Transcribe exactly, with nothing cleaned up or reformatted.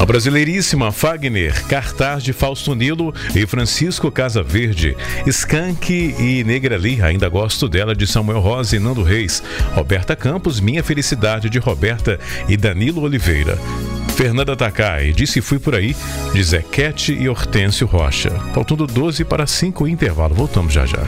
A Brasileiríssima, Fagner, cartaz de Fausto Nilo e Francisco Casaverde, Skank e Negrali, ainda gosto dela, de Samuel Rosa e Nando Reis, Roberta Campos, Minha Felicidade, de Roberta e Danilo Oliveira. Fernanda Takai, Disse Fui Por Aí, de Zequete e Hortêncio Rocha. Faltando doze para cinco, intervalo. Voltamos já já.